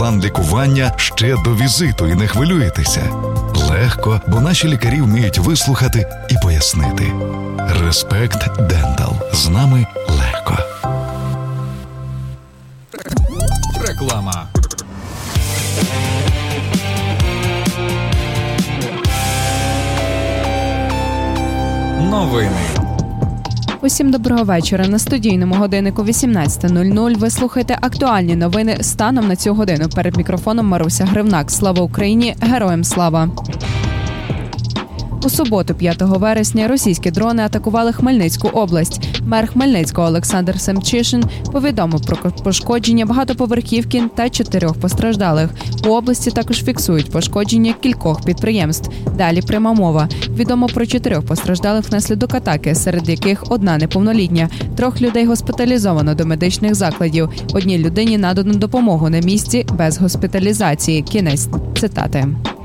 план лікування ще до візиту і не хвилюєтеся. Легко, бо наші лікарі вміють вислухати і пояснити. Респект Дентал. З нами легко. Реклама. Новини. Усім доброго вечора. На студійному годиннику 18:00 ви слухаєте актуальні новини станом на цю годину. Перед мікрофоном Маруся Гривнак. Слава Україні! Героям слава! У суботу, 5 вересня, російські дрони атакували Хмельницьку область. Мер Хмельницького Олександр Семчишин повідомив про пошкодження багатоповерхівки та 4 постраждалих. У області також фіксують пошкодження кількох підприємств. Далі пряма мова. Відомо про 4 постраждалих внаслідок атаки, серед яких одна неповнолітня. 3 людей госпіталізовано до медичних закладів. Одній людині надано допомогу на місці без госпіталізації. Кінець цитати.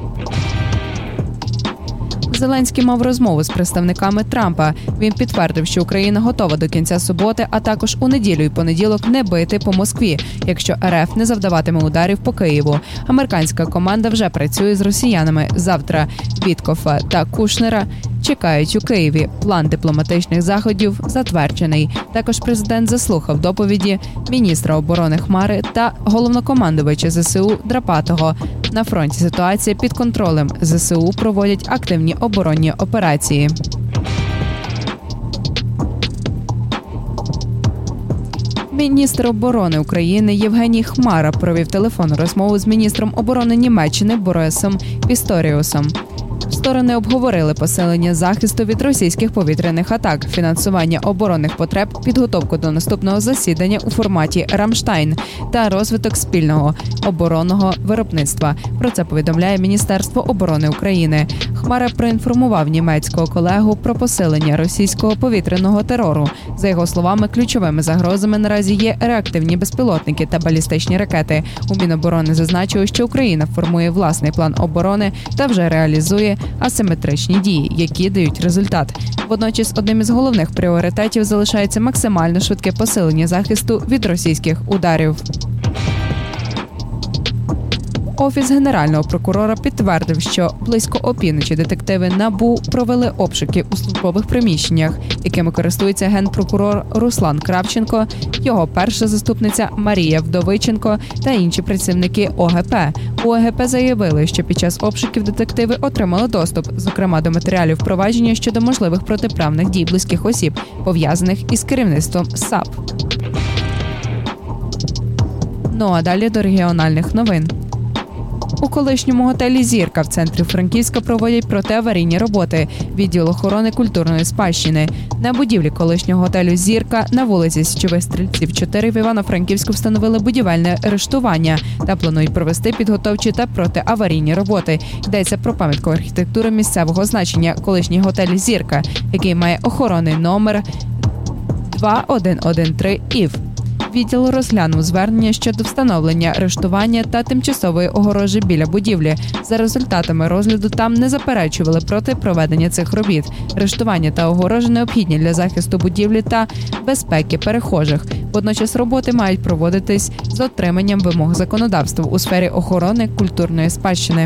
Зеленський мав розмову з представниками Трампа. Він підтвердив, що Україна готова до кінця суботи, а також у неділю і понеділок не бити по Москві, якщо РФ не завдаватиме ударів по Києву. Американська команда вже працює з росіянами. Завтра Віткофа та Кушнера чекають у Києві. План дипломатичних заходів затверджений. Також президент заслухав доповіді міністра оборони Хмари та головнокомандувача ЗСУ Драпатого. На фронті ситуація під контролем. ЗСУ проводять активні оборонні операції. Міністр оборони України Євгеній Хмара провів телефонну розмову з міністром оборони Німеччини Борисом Пісторіусом. Сторони обговорили посилення захисту від російських повітряних атак, фінансування оборонних потреб, підготовку до наступного засідання у форматі «Рамштайн» та розвиток спільного оборонного виробництва. Про це повідомляє Міністерство оборони України. Хмара проінформував німецького колегу про посилення російського повітряного терору. За його словами, ключовими загрозами наразі є реактивні безпілотники та балістичні ракети. У Міноборони зазначили, що Україна формує власний план оборони та вже реалізує асиметричні дії, які дають результат. Водночас одним із головних пріоритетів залишається максимально швидке посилення захисту від російських ударів. Офіс Генерального прокурора підтвердив, що близько опівночі детективи НАБУ провели обшуки у службових приміщеннях, якими користується генпрокурор Руслан Кравченко, його перша заступниця Марія Вдовиченко та інші працівники ОГП. У ОГП заявили, що під час обшуків детективи отримали доступ, зокрема до матеріалів провадження щодо можливих протиправних дій близьких осіб, пов'язаних із керівництвом САП. Ну а далі до регіональних новин. У колишньому готелі «Зірка» в центрі Франківська проводять протиаварійні роботи. Відділ охорони культурної спадщини. На будівлі колишнього готелю «Зірка» на вулиці Січових Стрільців, 4 в Івано-Франківську встановили будівельне арештування та планують провести підготовчі та протиаварійні роботи. Йдеться про пам'ятку архітектури місцевого значення колишній готель «Зірка», який має охоронний номер 2113 ІВ. Відділ розглянув звернення щодо встановлення арештування та тимчасової огорожі біля будівлі. За результатами розгляду там не заперечували проти проведення цих робіт. Арештування та огорожі необхідні для захисту будівлі та безпеки перехожих. Водночас роботи мають проводитись з дотриманням вимог законодавства у сфері охорони культурної спадщини.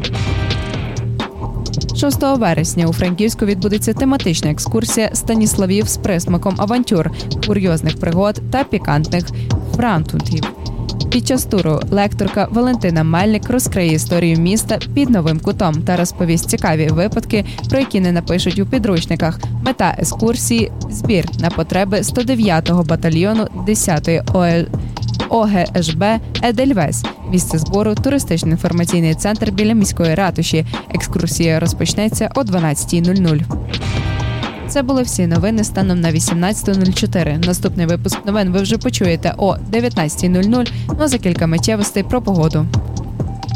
6 вересня у Франківську відбудеться тематична екскурсія Станіславів з присмаком авантюр, курйозних пригод та пікантних франтутів. Під час туру лекторка Валентина Мельник розкриє історію міста під новим кутом та розповість цікаві випадки, про які не напишуть у підручниках. Мета екскурсії – збір на потреби 109-го батальйону 10-ї ОГШБ «Едельвейс». Місце збору – туристичний інформаційний центр біля міської ратуші. Екскурсія розпочнеться о 12:00. Це були всі новини станом на 18:04. Наступний випуск новин ви вже почуєте о 19:00, а за кілька миттєвостей про погоду.